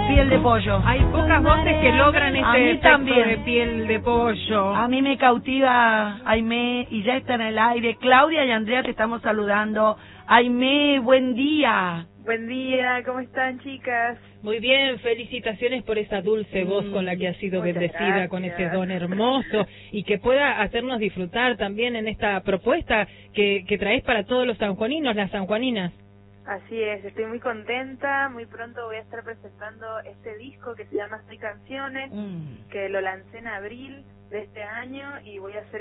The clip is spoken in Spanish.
piel de pollo. Hay pocas voces que logran A mí ese efecto también. de piel de pollo. A mí me cautiva Aimé y ya está en el aire. Claudia y Andrea te estamos saludando. Aimé, buen día. Buen día, ¿cómo están, chicas? Muy bien, felicitaciones por esa dulce voz con la que ha sido Muchas bendecida, gracias. con ese don hermoso y que pueda hacernos disfrutar también en esta propuesta que traes para todos los sanjuaninos, las sanjuaninas. Así es, estoy muy contenta. Muy pronto voy a estar presentando este disco que se llama 6 canciones, que lo lancé en abril de este año y voy a hacer